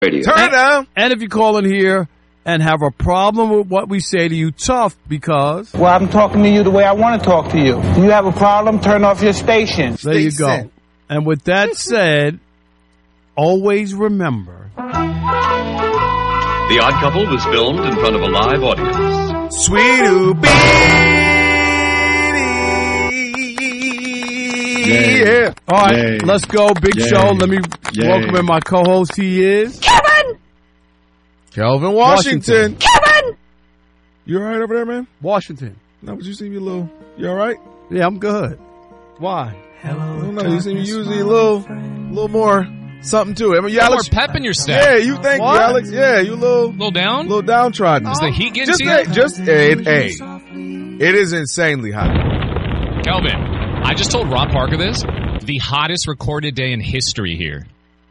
Radio. Turn it down. And if you call in here and have a problem with what we say to you, tough, because... Well, I'm talking to you the way I want to talk to you. If you have a problem, turn off your station. There you go. And with that said, always remember... The Odd Couple was filmed in front of a live audience. Sweet Oopie. Yeah. All right, let's go. Big show. Let me welcome in my co-host. He is... Kelvin Washington. Kevin! You all right over there, man? Washington. No, but you seem a little... You all right? Yeah, I'm good. Why? I don't know. You seem usually a little more something to it. I mean, you Alex, more pep in your step. Yeah, you think, What? Alex? Yeah, you a little down? little downtrodden. Is the heat getting to you? It is insanely hot. Kelvin, I just told Rob Parker this. The hottest recorded day in history here.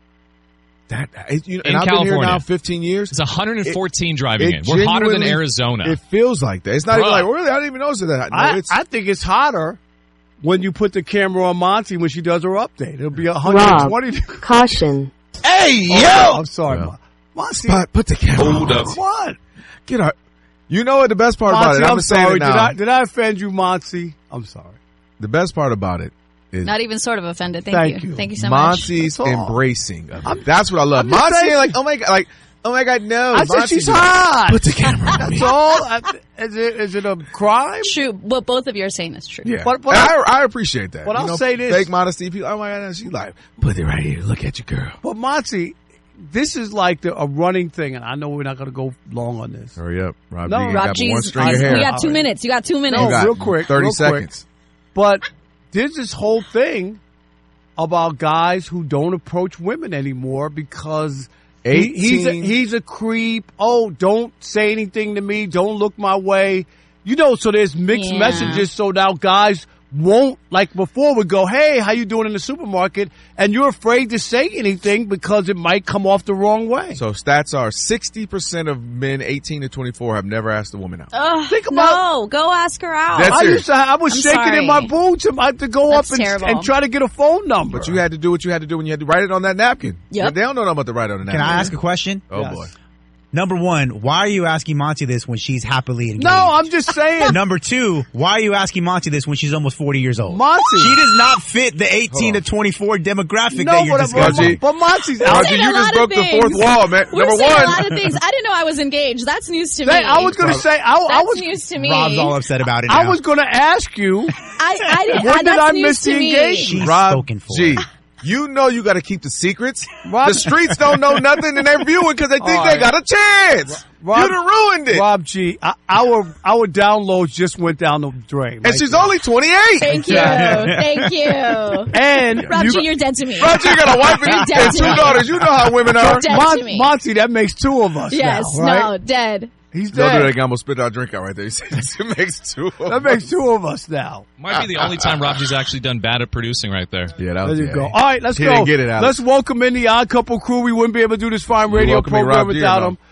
And In I've been here California. now 15 years. It's 114 driving in. It We're hotter than genuinely- Arizona. It feels like that. It's not even like, really, I didn't even notice that. No, I think it's hotter when you put the camera on Monty when she does her update. It'll be 120. Rob, caution. Hey, yo! I'm sorry, Yeah. Monty. Spot, put the camera Hold on. up. What? Get our. You know what the best part about Monty, it? I'm just saying sorry. it now. Did I offend you, Monty? I'm sorry. The best part about it is Not even sort of offended. Thank you. Thank you so much. Monty's That's all. embracing of it. That's what I love. I'm just Monty saying- ain't like, oh my God, no. I said Monty she's just- hot. Put the camera on me. That's all. Is it a crime? True. What both of you are saying is true. Yeah, But I appreciate that. but You I'll know, say this. fake modesty. People, oh my God, she's like, put it right here. Look at your girl. But Monty, this is like a running thing, and I know we're not going to go long on this. Hurry up, Rob. No, G. You Rob got G's. one string of hair. We got 2 minutes. You got 2 minutes. No, You got real quick, 30 real quick. seconds. But there's this whole thing about guys who don't approach women anymore because he's a creep. Oh, don't say anything to me. Don't look my way. You know, so there's mixed Yeah. messages. So now guys won't, like before, would go, hey, how you doing in the supermarket? And you're afraid to say anything because it might come off the wrong way. So stats are 60% of men 18 to 24 have never asked a woman out. Ugh, Think about- no, go ask her out. That's I was I'm shaking sorry. in my boots to go That's up terrible. and try to get a phone number. But you had to do what you had to do when you had to write it on that napkin. Yep. They don't know about to write on the napkin. Can I ask a question? Oh, Yes. boy. Number one, why are you asking Monty this when she's happily engaged? No, I'm just saying. Number two, why are you asking Monty this when she's almost 40 years old? Monty. She does not fit the 18 to 24 demographic No, that you're but discussing. Monty's We're out. saying you a just lot broke of the things. fourth wall, man. We're Number saying one. a lot of things. I didn't know I was engaged. That's news to me. I was going to say, I That's was news to me. Rob's all upset about it now. I was going to ask you. I didn't. When did that's I news miss to the me. engagement? She's Rob spoken for. G. You know you got to keep the secrets. Rob- The streets don't know nothing, and they're viewing because they think All they right. got a chance. Rob- you done ruined it. Rob G, our downloads just went down the drain. And she's only 28. Thank you. Thank you. And Rob G, you're dead to me. Roger, you got a wife You're and dead to two me. daughters. You know how women are. Dead to me. Monty, that makes two of us Yes. now, right? No. Dead. He's Don't do dead. that again. I'm going to spit our drink out right there. It makes two of That makes two of us now. Might be the only time Rob G's actually done bad at producing right there. Yeah, that There was you yeah. go. All right, let's He go. didn't get it, Alex. Let's welcome in the Odd Couple crew. We wouldn't be able to do this fine radio welcoming program Rob G, without no? him.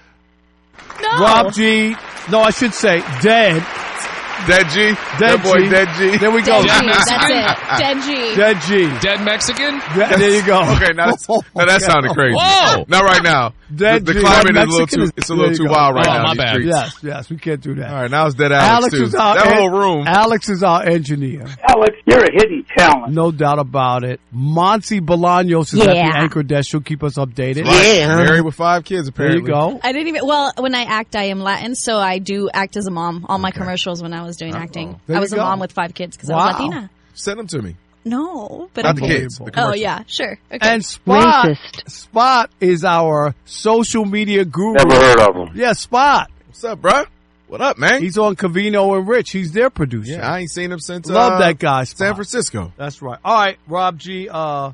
No. Rob G. No, I should say dead. Dead G. That boy G. Dead G. There we go. Dead G. Yeah. That's it. Dead G. Dead G. Dead Mexican? There you go. Okay, now that sounded crazy. Whoa! Not right now. Dead the G. climate That is a little Mexican too. It's a there little you too go. wild right Oh, now. my in these bad. streets. Yes, we can't do that. All right, now it's Dead Alex, too. is our That whole room. Alex is our engineer. Alex, you're a hidden talent. No doubt about it. Monty Bolaños is at the anchor desk. She'll keep us updated. Married with 5 kids, There apparently. you go. I didn't even. Well, when I act, I am Latin, so I do act as a mom. All my commercials when I was doing acting, There I you was a go. mom with 5 kids because I Wow. was Latina. Send them to me. No, but Not I'm the kids. The Oh commercials. yeah, sure. Okay. And Spot Racist. Spot is our social media guru. Never heard of them. Yeah, Spot. What's up, bro? What up, man? He's on Covino and Rich. He's their producer. Yeah, I ain't seen him since Love that guy, Spot. San Francisco. That's right. All right, Rob G.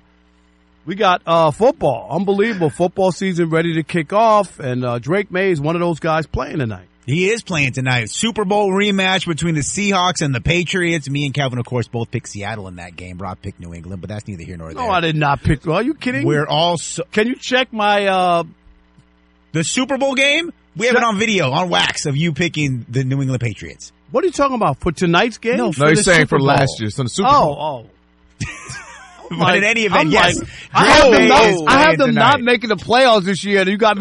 We got football. Unbelievable football season ready to kick off, and Drake May is one of those guys playing tonight. He is playing tonight. Super Bowl rematch between the Seahawks and the Patriots. Me and Calvin, of course, both picked Seattle in that game. Rob picked New England, but that's neither here nor there. No, I did not pick. Are you kidding? We're also Can you check my? the Super Bowl game. We have it on video, on wax, of you picking the New England Patriots. What are you talking about for tonight's game? No, No, he's the saying Super for Bowl. last year. So the Super Bowl. Oh. But in any event, I'm yes. like, I have them Drake May is not playing making the playoffs this year. And you got me